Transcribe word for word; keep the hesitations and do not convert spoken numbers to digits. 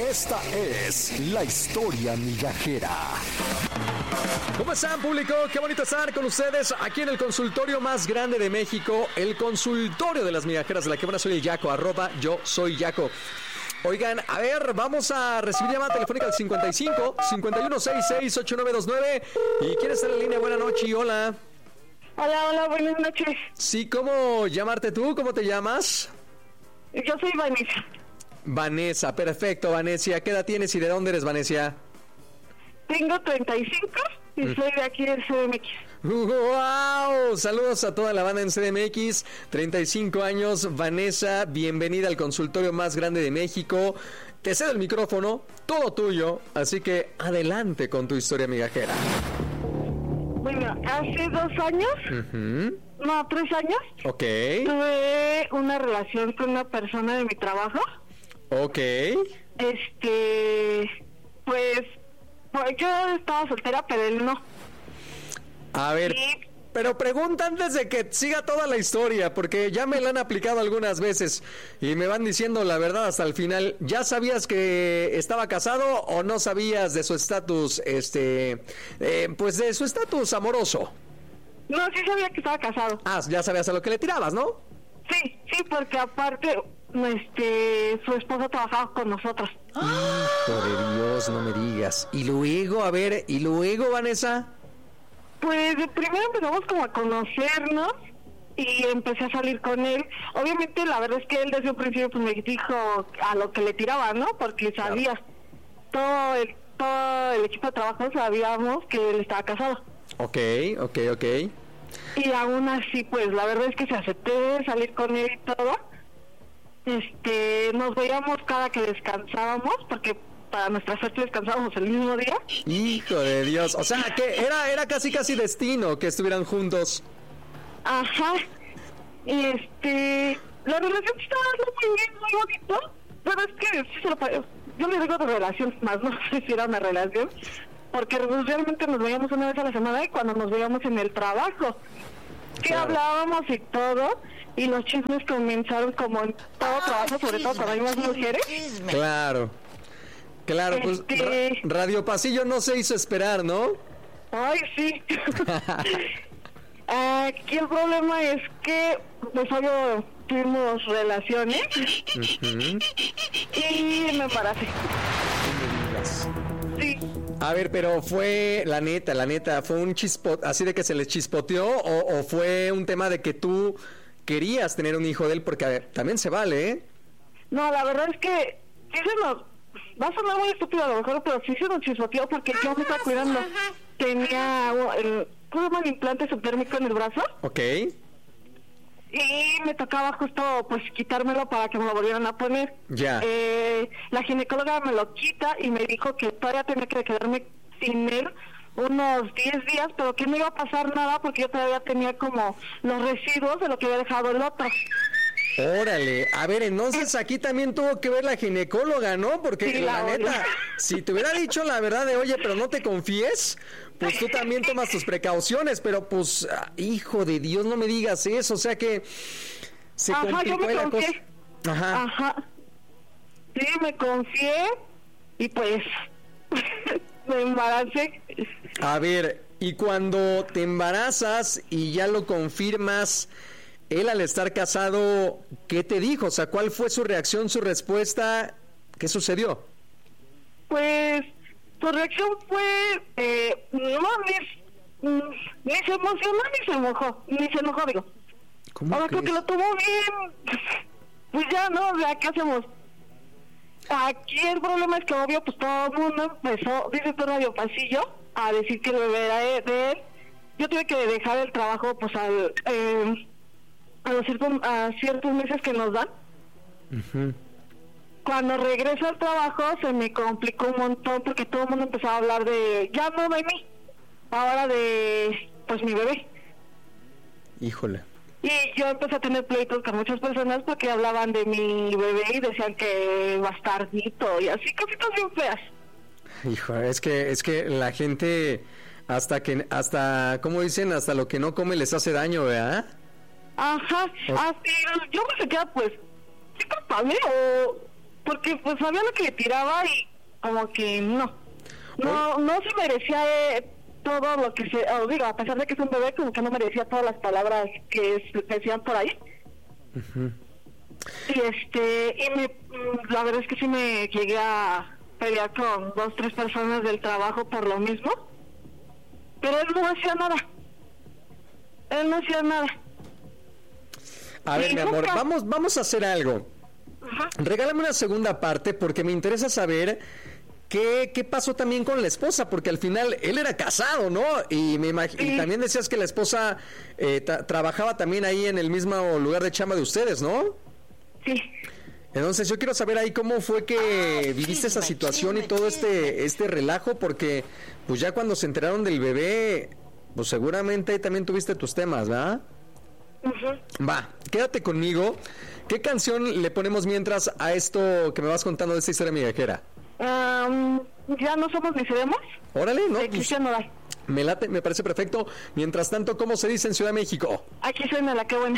Esta es la historia migajera. ¿Cómo están, público? Qué bonito estar con ustedes aquí en el consultorio más grande de México, el consultorio de las migajeras de la que buena. Soy el Yaco, arroba yo soy Yaco. Oigan, a ver, vamos a recibir llamada telefónica al cincuenta y cinco, cincuenta y uno, sesenta y seis, ochenta y nueve veintinueve. ¿Y quién está en la línea? Buenas noches, hola. Hola, hola, buenas noches. Sí, ¿cómo llamarte tú? ¿Cómo te llamas? Yo soy Vanessa. Vanessa, perfecto, Vanessa. ¿Qué edad tienes y de dónde eres, Vanessa? Tengo treinta y cinco y mm. soy de aquí del C D M X. ¡Wow! Saludos a toda la banda en C D M X. treinta y cinco años, Vanessa, bienvenida al consultorio más grande de México. Te cedo el micrófono, todo tuyo, así que adelante con tu historia migajera. Bueno, hace dos años, uh-huh. no, tres años, okay. tuve una relación con una persona de mi trabajo. Ok. Este, pues, pues yo estaba soltera, pero él no. A ver, y... pero pregunta antes de que siga toda la historia, porque ya me la han aplicado algunas veces y me van diciendo la verdad hasta el final. ¿Ya sabías que estaba casado o no sabías de su estatus, este, eh, pues de su estatus amoroso? No, sí sabía que estaba casado. Ah, ya sabías a lo que le tirabas, ¿no? Sí, sí, porque aparte, este, su esposo trabajaba con nosotros. Hijo de Dios, no me digas. Y luego, a ver, y luego, Vanessa. Pues primero empezamos como a conocernos y empecé a salir con él. Obviamente la verdad es que él desde un principio pues me dijo a lo que le tiraba, ¿no? Porque sabía, claro. todo el todo el equipo de trabajo sabíamos que él estaba casado. Ok, ok, ok. Y aún así pues la verdad es que se acepté salir con él y todo. Este, nos veíamos cada que descansábamos porque para nuestra suerte descansábamos el mismo día. Hijo de Dios, o sea, que era era casi casi destino que estuvieran juntos. Ajá. Y este, la relación estaba muy bien, muy bonito, pero es que sí se lo parece. Yo le digo de relación, más no sé si era una relación, porque realmente nos veíamos una vez a la semana y cuando nos veíamos en el trabajo, que claro. hablábamos y todo, y los chismes comenzaron como en todo trabajo, sobre todo cuando hay más mujeres. Claro. Claro, pues este... Radio Pasillo no se hizo esperar, ¿no? Ay, sí. Aquí el problema es que pues solo tuvimos relaciones uh-huh. y me embaracé. Sí. A ver, pero fue, la neta, la neta, ¿fue un chispot, así de que se les chispoteó o, o fue un tema de que tú querías tener un hijo de él? Porque a ver, también se vale, ¿eh? No, la verdad es que sí se nos... Va a sonar muy estúpido a lo mejor, pero sí se nos chispoteó porque yo me estaba cuidando. Tenía el, ¿cómo se llama? El implante subdérmico en el brazo. Ok. Y me tocaba justo pues quitármelo para que me lo volvieran a poner. Ya. Eh, la ginecóloga me lo quita y me dijo que todavía tenía que quedarme sin él unos diez días, pero que no iba a pasar nada porque yo todavía tenía como los residuos de lo que había dejado el otro. Órale, a ver, entonces aquí también tuvo que ver la ginecóloga, ¿no? Porque sí, la, la neta, si te hubiera dicho la verdad de, oye, pero no te confíes, pues tú también tomas tus precauciones, pero pues, hijo de Dios, no me digas eso, o sea que se Ajá, complicó yo me la confié. cosa. Ajá. Ajá. Sí, me confié y pues me embaracé. A ver, y cuando te embarazas y ya lo confirmas, él al estar casado, ¿qué te dijo? O sea, ¿cuál fue su reacción, su respuesta? ¿Qué sucedió? Pues, su reacción fue, eh, no, ni, ni se emocionó ni se enojó, ni se enojó, digo. ¿Cómo Ahora crees? creo que lo tomó bien, pues ya, ¿no? O sea, ¿qué hacemos? Aquí el problema es que obvio, pues todo el mundo empezó, dice por Radio Pasillo, a decir que el bebé era de él. Yo tuve que dejar el trabajo, pues al... Eh, a los ciertos, a ciertos meses que nos dan. Uh-huh. Cuando regreso al trabajo se me complicó un montón porque todo el mundo empezaba a hablar de, ya no de mí, ahora de, pues mi bebé. Híjole. Y yo empecé a tener pleitos con muchas personas porque hablaban de mi bebé y decían que bastardito y así, cositas bien feas. Híjole, es que, es que la gente, hasta que, hasta, ¿cómo dicen? Hasta lo que no come les hace daño, ¿verdad? Ajá, así, yo me sentía pues, ¿sí culpable o...? ¿Por porque pues sabía lo que le tiraba y como que no, no, no se merecía eh, todo lo que se, o digo, a pesar de que es un bebé, como que no merecía todas las palabras que se decían por ahí. Uh-huh. Y este, y me, la verdad es que sí me llegué a pelear con dos, tres personas del trabajo por lo mismo, pero él no hacía nada, él no hacía nada. A ver, mi amor, vamos, vamos a hacer algo. Ajá. Regálame una segunda parte porque me interesa saber qué, qué pasó también con la esposa, porque al final él era casado, ¿no? Y me imag- sí. Y también decías que la esposa eh, tra- trabajaba también ahí en el mismo lugar de chamba de ustedes, ¿no? Sí. Entonces yo quiero saber ahí cómo fue que ah, viviste esa situación y todo este este relajo, porque pues ya cuando se enteraron del bebé, pues seguramente ahí también tuviste tus temas, ¿verdad? Uh-huh. Va, quédate conmigo. ¿Qué canción le ponemos mientras a esto que me vas contando de esta historia migajera? Um, ya no somos ni seremos. Órale, ¿no? De Cristian Nodal. Me late, me parece perfecto. Mientras tanto, ¿cómo se dice en Ciudad de México? Aquí suena la que buena.